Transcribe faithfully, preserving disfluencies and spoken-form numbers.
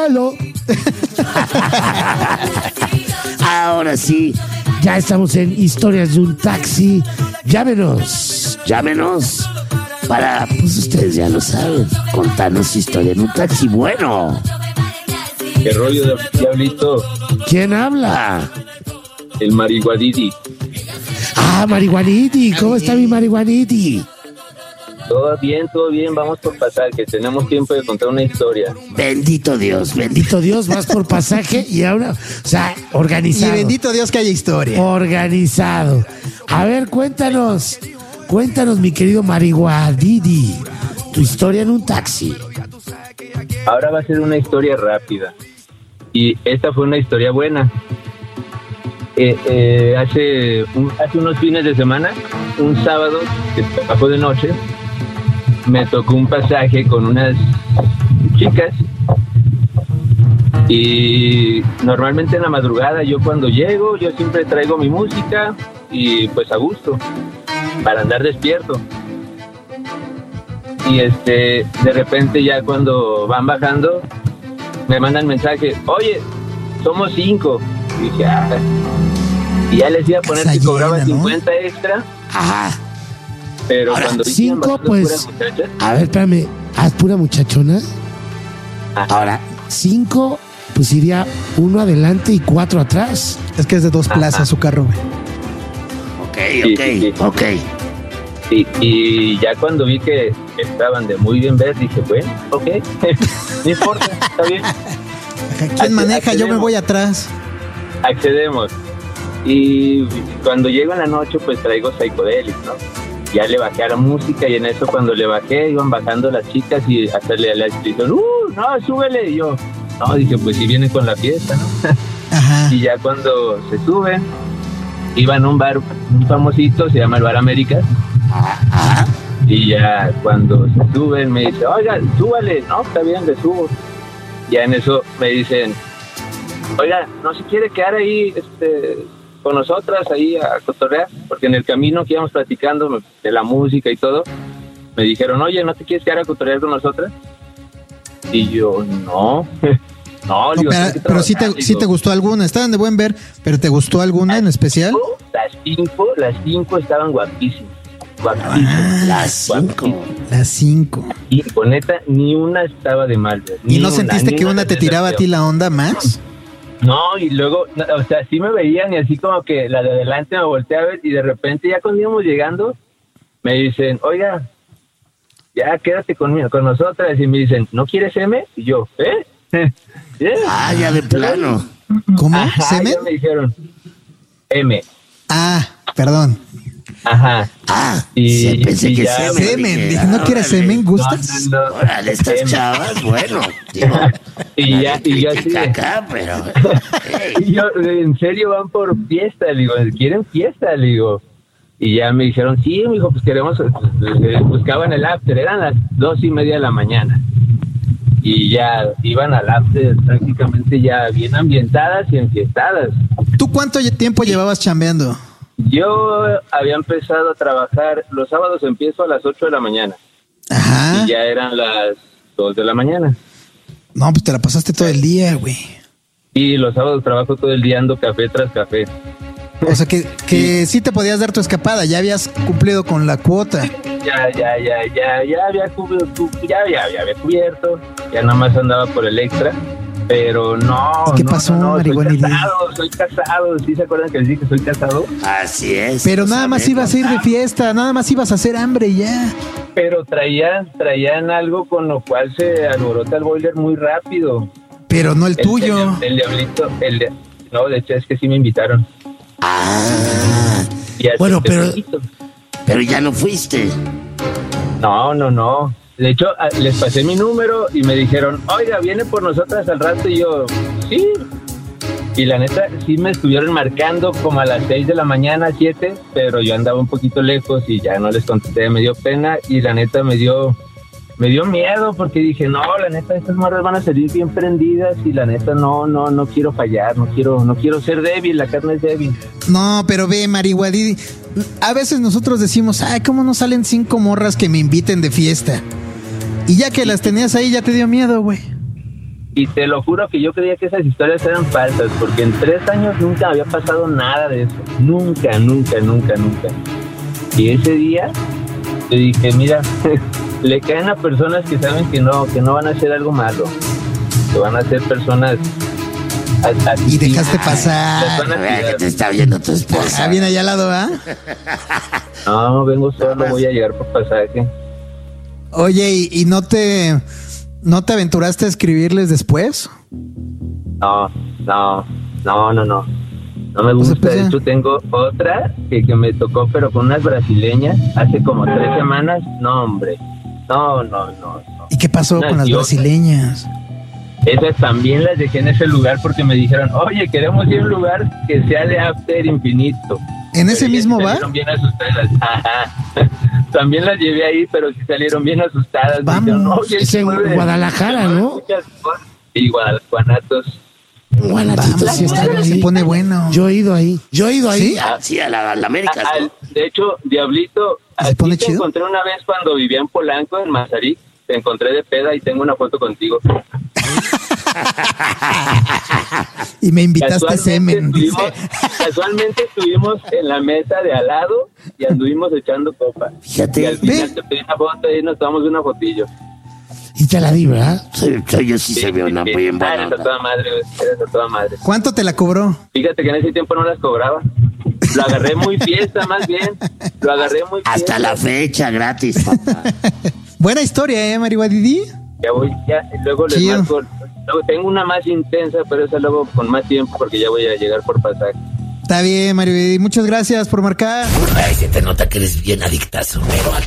vuelo. Ahora sí, ya estamos en Historias de un Taxi. Llámenos, llámenos. Para, pues ustedes ya lo saben, contarnos historia en un taxi bueno. ¿Qué rollo, Diablito? ¿Quién habla? El Marihuaniti. Ah, Marihuaniti, ¿cómo está mi Marihuaniti? Todo bien, todo bien, vamos por pasaje, tenemos tiempo de contar una historia. Bendito Dios, bendito Dios, vas por pasaje y ahora, o sea, organizado. Y bendito Dios que haya historia. Organizado. A ver, cuéntanos, cuéntanos, mi querido Marihuaniti, tu historia en un taxi. Ahora va a ser una historia rápida. Y esta fue una historia buena. Eh, eh, hace, un, hace unos fines de semana, un sábado que trabajó de noche, me tocó un pasaje con unas chicas. Y normalmente en la madrugada, yo cuando llego, yo siempre traigo mi música y pues a gusto, para andar despierto. Y este, de repente ya cuando van bajando, me mandan mensaje, oye, somos cinco. Y dije, ah, y ya les iba a poner que cobraba llena, ¿no? cincuenta extra. Ajá. Pero ahora, cuando cinco, pues, a ver, espérame, ¿haz pura muchachona? Ajá. Ahora, cinco, pues iría uno adelante y cuatro atrás. Es que es de dos plazas Ajá. su carro, güey. Ok, ok, sí, sí, sí. ok. Y, y ya cuando vi que estaban de muy bien ver, dije, bueno, ok, no importa, está bien. ¿Quién maneja? Accedemos. Yo me voy atrás. Accedemos. Y cuando llego en la noche, pues traigo Psychedelic, ¿no? Ya le bajé a la música y en eso cuando le bajé, iban bajando las chicas y hasta le le dijeron, ¡uh, no, súbele! Y yo, no, dije, pues si viene con la fiesta, ¿no? Ajá. Y ya cuando se suben, iban a un bar, un famosito, se llama el Bar América. Ajá. Y ya cuando se suben me dice, oiga, súbale. No, está bien, le subo. Ya en eso me dicen, oiga, ¿no se quiere quedar ahí este, con nosotras ahí a cotorrear? Porque en el camino que íbamos platicando de la música y todo, me dijeron, oye, ¿no te quieres quedar a cotorrear con nosotras? Y yo, no. No, no digo, pero, pero sí te, sí te gustó alguna, estaban de buen ver, pero ¿te gustó alguna en especial? Cinco, las cinco, las cinco estaban guapísimas. Guapísimas. Ah, las cinco. Las cinco. Y con neta, ni una estaba de mal. ¿Y no una, sentiste que una, una te tiraba a ti la onda más? No, y luego, no, o sea, sí me veían y así como que la de adelante me volteé a ver y de repente ya cuando íbamos llegando, me dicen, oiga, ya quédate conmigo, con nosotras. Y me dicen, ¿no quieres M? Y yo, ¿eh? ¿Yeah? Ah, ya de plano. ¿Cómo? Ajá, ¿Semen? Me dijeron M. Ah, perdón. Ajá. Ah, y, sí, pensé y que ya, semen. Semen. Dije, ¿no quieres semen? ¿Gustas? No, no, no. Órale, estas semen. Chavas, bueno. Digo, y ya, y yo así. Acá, pero. Hey. Y yo, en serio, van por fiesta. Le digo, ¿quieren fiesta? Le digo. Y ya me dijeron, sí, me dijo, pues queremos. Pues, buscaban el after. Eran las dos y media de la mañana. Y ya iban al after prácticamente ya bien ambientadas y enfiestadas. ¿Tú cuánto tiempo llevabas chambeando? Yo había empezado a trabajar, los sábados empiezo a las ocho de la mañana. Ajá. Y ya eran las dos de la mañana. No, pues te la pasaste todo el día, güey. Y los sábados trabajo todo el día, ando café tras café. O sea que, que sí. sí te podías dar tu escapada, ya habías cumplido con la cuota. Ya, ya, ya, ya, ya había cubierto, ya, ya, ya había cubierto, ya nada más andaba por el extra. Pero no, ¿qué no, pasó, no, no soy casado, soy casado, ¿sí se acuerdan que les dije que soy casado? Así es. Pero nada más ibas a ir de fiesta, nada más ibas a hacer hambre y ya. Pero traían, traían algo con lo cual se alborota el boiler muy rápido. Pero no el, el tuyo. El, el diablito, el de, no, de hecho es que sí me invitaron. Ah, bueno, pero, pero ya no fuiste. No, no, no. De hecho, les pasé mi número y me dijeron, oiga, viene por nosotras al rato. Y yo, sí. Y la neta, sí me estuvieron marcando como a las seis de la mañana, siete, pero yo andaba un poquito lejos y ya no les contesté, me dio pena y la neta me dio, me dio miedo porque dije, no, la neta, estas morras van a salir bien prendidas y la neta, no, no, no quiero fallar, no quiero, no quiero ser débil, la carne es débil. No, pero ve, Marihuaniti, a veces nosotros decimos, ay, ¿cómo no salen cinco morras que me inviten de fiesta? Y ya que las tenías ahí, ya te dio miedo, güey. Y te lo juro que yo creía que esas historias eran falsas, porque en tres años nunca había pasado nada de eso. Nunca, nunca, nunca, nunca. Y ese día te dije, mira, le caen a personas que saben que no, que no van a hacer algo malo, que van a ser personas... A, a, y dejaste pasar. Vea que te está viendo tu esposa. Ah, bien allá al lado, ¿ah? No, vengo solo, voy a llegar por pasaje. Oye, ¿y, y no te no te aventuraste a escribirles después? No, no, no, no, no. No me gusta. Pues, De hecho, tengo otra que, que me tocó, pero con unas brasileñas, hace como tres semanas. No, hombre. No, no, no. no. ¿Y qué pasó Unas con las diosas. brasileñas? Esas también las dejé en ese lugar porque me dijeron, oye, queremos ir a un lugar que sea de after infinito. ¿En ese Pero mismo sí bar? salieron bien asustadas. Ajá. También las llevé ahí, pero sí salieron bien asustadas. Vamos. Me dijeron, oye, Es en mueve- Guadalajara, ¿no? Sí, Guanatos. Guanatito, sí está Se ahí. pone bueno. Yo he ido ahí. Yo he ido ahí. ¿Sí? Ah, sí, a la, a la América. Ah, ¿no? de hecho, Diablito, ¿Se aquí pone te chido? encontré una vez cuando vivía en Polanco, en Mazarik. Te encontré de peda y tengo una foto contigo. Y me invitaste semen, dice. estuvimos, casualmente estuvimos en la mesa de al lado y anduvimos echando copa. Fíjate. Y al final Ve. te pedí una foto y nos tomamos una fotillo. Y te la di, ¿verdad? Soy, soy- yo sí, se ve una sí. bien Ah, buena eres a onda. toda madre, güey. Eres a toda madre. ¿Cuánto te la cobró? Fíjate que en ese tiempo no las cobraba. Lo agarré muy fiesta, más bien. Lo agarré muy fiesta. Hasta la fecha, gratis, papá. Buena historia, ¿eh, Marihuadidi? Ya voy, ya, y luego les Chido. marco. Luego tengo una más intensa, pero esa luego con más tiempo porque ya voy a llegar por pasaje. Está bien, Marihuadidi. Muchas gracias por marcar. Ay, se te nota que eres bien adictazo, pero